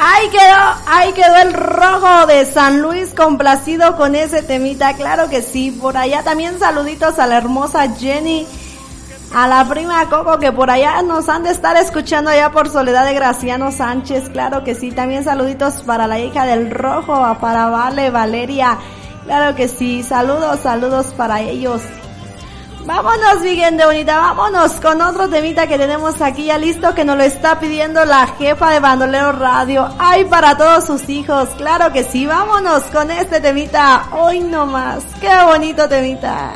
Ahí quedó el rojo de San Luis complacido con ese temita, claro que sí. Por allá también saluditos a la hermosa Jenny, a la prima Coco que por allá nos han de estar escuchando allá por Soledad de Graciano Sánchez, claro que sí. También saluditos para la hija del rojo, para Valeria, claro que sí. Saludos para ellos. Vámonos, mi gente bonita, vámonos con otro temita que tenemos aquí ya listo, que nos lo está pidiendo la jefa de Bandolero Radio. Ay, para todos sus hijos, claro que sí. Vámonos con este temita, hoy no más. Qué bonito temita.